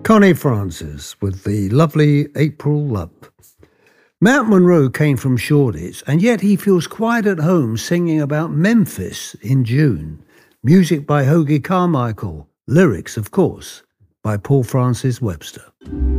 Connie Francis with the lovely April Love. Matt Monro came from Shoreditch, and yet he feels quite at home singing about Memphis in June. Music by Hoagie Carmichael. Lyrics, of course, by Paul Francis Webster.